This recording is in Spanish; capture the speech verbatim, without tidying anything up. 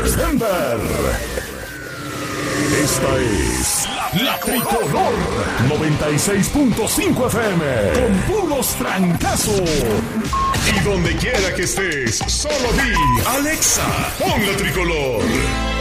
Alex Denver. Esta es La, la Tricolor noventa y seis punto cinco F M con puros trancazos. Y donde quiera que estés, solo di Alexa, pon La Tricolor.